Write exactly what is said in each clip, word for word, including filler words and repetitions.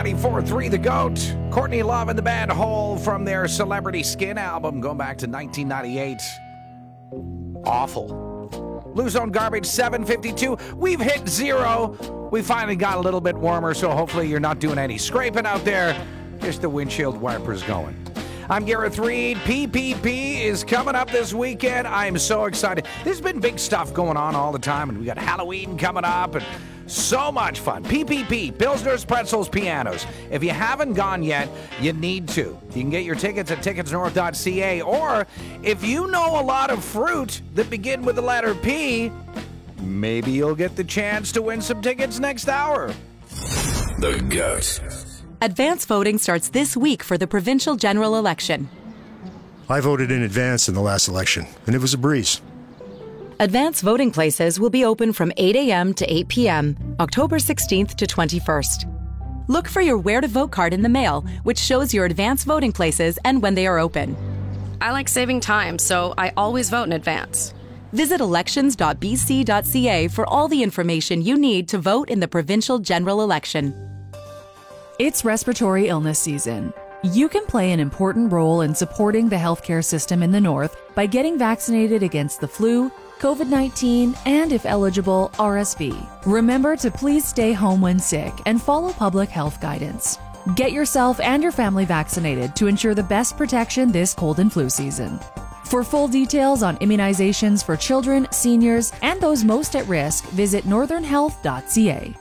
ninety-four three The Goat. Courtney Love and the band Hole from their Celebrity Skin album going back to nineteen ninety-eight. Awful. Blue Zone Garbage seven fifty-two. We've hit zero. We finally got a little bit warmer, so hopefully you're not doing any scraping out there. Just the windshield wipers going. I'm Gareth Reed. P P P is coming up this weekend. I am so excited. There's been big stuff going on all the time, and we got Halloween coming up, and so much fun. P P P, Pilsners, Pretzels, Pianos. If you haven't gone yet, you need to. You can get your tickets at tickets north dot c a, or if you know a lot of fruit that begin with the letter P, maybe you'll get the chance to win some tickets next hour. The Goat. Advance voting starts this week for the provincial general election. I voted in advance in the last election, and it was a breeze. Advance voting places will be open from eight a.m. to eight p.m., October sixteenth to twenty-first. Look for your Where to Vote card in the mail, which shows your advance voting places and when they are open. I like saving time, so I always vote in advance. Visit elections dot b c dot c a for all the information you need to vote in the provincial general election. It's respiratory illness season. You can play an important role in supporting the healthcare system in the North by getting vaccinated against the flu, COVID nineteen, and if eligible, R S V. Remember to please stay home when sick and follow public health guidance. Get yourself and your family vaccinated to ensure the best protection this cold and flu season. For full details on immunizations for children, seniors, and those most at risk, visit northern health dot c a.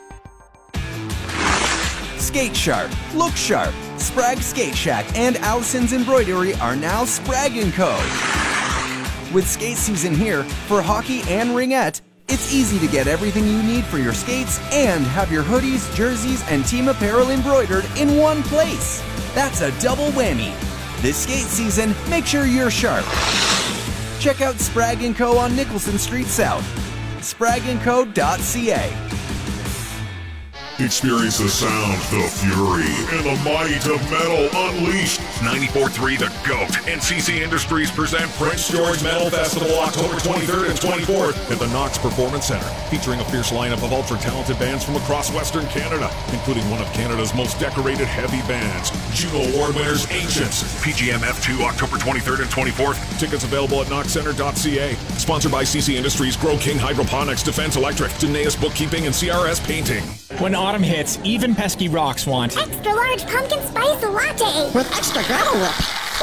Skate sharp, look sharp. Sprag Skate Shack and Allison's Embroidery are now Sprag and Co. With skate season here, for hockey and ringette, it's easy to get everything you need for your skates and have your hoodies, jerseys, and team apparel embroidered in one place. That's a double whammy. This skate season, make sure you're sharp. Check out Sprag and Co. on Nicholson Street South. sprag and co dot c a. Experience the sound, the fury, and the might of metal unleashed. ninety-four three The Goat and C C Industries present Prince George Metal Festival October twenty-third and twenty-fourth at the Knox Performance Center, featuring a fierce lineup of ultra-talented bands from across Western Canada, including one of Canada's most decorated heavy bands, Juno Award winners Ancients. P G M F two October twenty-third and twenty-fourth. Tickets available at knox center dot c a. Sponsored by C C Industries, Grow King Hydroponics, Defense Electric, Danaeus Bookkeeping, and C R S Painting. When autumn hits, even pesky rocks want extra large pumpkin spice latte with extra gravel whip.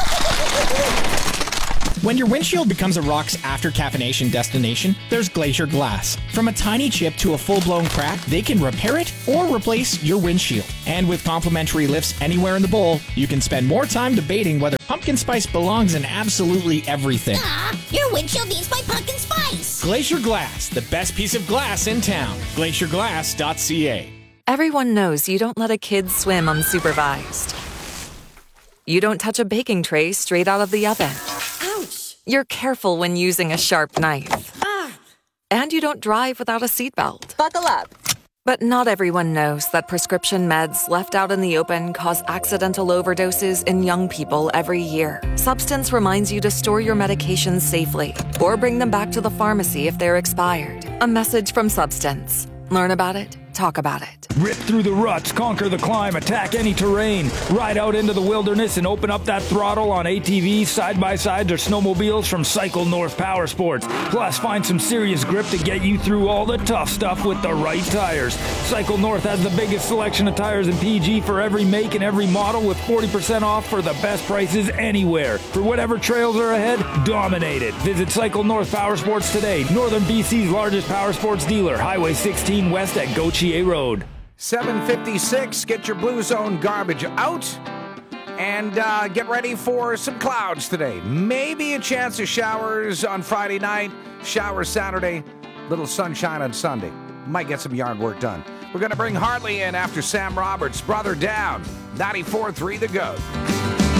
When your windshield becomes a rock's after caffeination destination, there's Glacier Glass. From a tiny chip to a full-blown crack, they can repair it or replace your windshield. And with complimentary lifts anywhere in the bowl, you can spend more time debating whether pumpkin spice belongs in absolutely everything. Ah, your windshield needs my pumpkin spice. Glacier Glass, the best piece of glass in town. glacier glass dot c a. Everyone knows you don't let a kid swim unsupervised. You don't touch a baking tray straight out of the oven. Ouch! You're careful when using a sharp knife. Ah! And you don't drive without a seatbelt. Buckle up. But not everyone knows that prescription meds left out in the open cause accidental overdoses in young people every year. Substance reminds you to store your medications safely or bring them back to the pharmacy if they're expired. A message from Substance. Learn about it. Talk about it. Rip through the ruts, conquer the climb, attack any terrain. Ride out into the wilderness and open up that throttle on A T Vs, side-by-sides, or snowmobiles from Cycle North Power Sports. Plus, find some serious grip to get you through all the tough stuff with the right tires. Cycle North has the biggest selection of tires in P G for every make and every model, with forty percent off for the best prices anywhere. For whatever trails are ahead, dominate it. Visit Cycle North Power Sports today. Northern B C's largest power sports dealer. Highway sixteen West at Gautier Road. seven fifty-six, get your Blue Zone garbage out and uh, get ready for some clouds today. Maybe a chance of showers on Friday night, showers Saturday, little sunshine on Sunday. Might get some yard work done. We're going to bring Hartley in after Sam Roberts, Brother Down, ninety-four three The Goat.